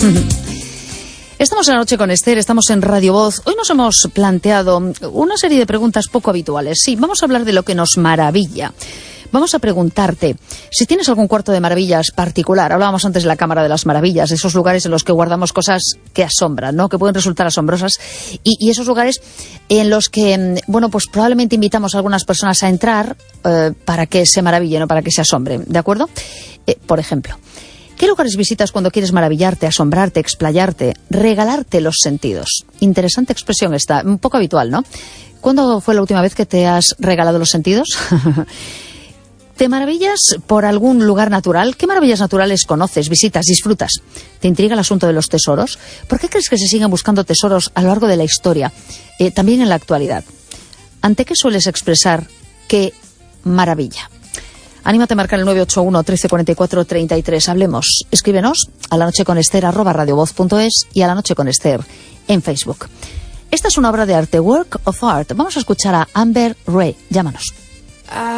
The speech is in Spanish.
Estamos en La Noche con Esther, estamos en Radio Voz. Hoy nos hemos planteado una serie de preguntas poco habituales. Sí, vamos a hablar de lo que nos maravilla. Vamos a preguntarte si tienes algún cuarto de maravillas particular. Hablábamos antes de la Cámara de las Maravillas, esos lugares en los que guardamos cosas que asombran, ¿no? Que pueden resultar asombrosas. Y esos lugares en los que, bueno, pues probablemente invitamos a algunas personas a entrar para que se maravillen o para que se asombren, ¿de acuerdo? Por ejemplo, ¿qué lugares visitas cuando quieres maravillarte, asombrarte, explayarte, regalarte los sentidos? Interesante expresión esta, un poco habitual, ¿no? ¿Cuándo fue la última vez que te has regalado los sentidos? ¿Te maravillas por algún lugar natural? ¿Qué maravillas naturales conoces, visitas, disfrutas? ¿Te intriga el asunto de los tesoros? ¿Por qué crees que se siguen buscando tesoros a lo largo de la historia, también en la actualidad? ¿Ante qué sueles expresar qué maravilla? Anímate a marcar el 981 1344 33. Hablemos. Escríbenos a lanocheconester@radiovoz.es y a La Noche con Esther en Facebook. Esta es una obra de arte, Work of Art. Vamos a escuchar a Amber Ray. Llámanos.